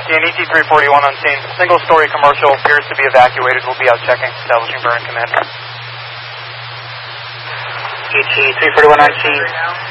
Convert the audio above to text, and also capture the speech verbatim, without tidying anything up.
Yeah, E T three forty-one on scene. Single-story commercial appears to be evacuated. We'll be out checking, establishing burn command. E T three forty-one on scene.